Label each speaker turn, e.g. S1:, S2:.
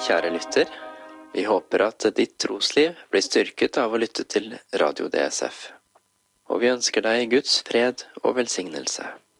S1: Kjære lytter, vi håper at ditt trosliv blir styrket av å lytte til Radio DSF. Og vi ønsker deg Guds fred og velsignelse.